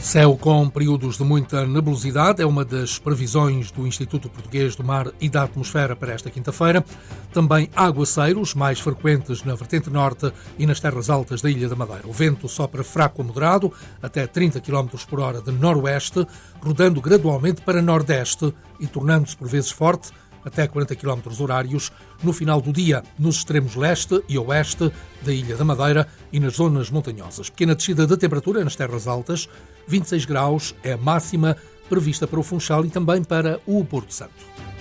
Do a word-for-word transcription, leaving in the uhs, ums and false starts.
Céu com períodos de muita nebulosidade é uma das previsões do Instituto Português do Mar e da Atmosfera para esta quinta-feira. Também aguaceiros, mais frequentes na vertente norte e nas terras altas da Ilha da Madeira. O vento sopra fraco a moderado, até trinta quilómetros por hora de noroeste, rodando gradualmente para nordeste e tornando-se por vezes forte, até quarenta quilómetros horários, no final do dia, nos extremos leste e oeste da Ilha da Madeira e nas zonas montanhosas. Pequena descida de temperatura nas terras altas, vinte e seis graus é a máxima prevista para o Funchal e também para o Porto Santo.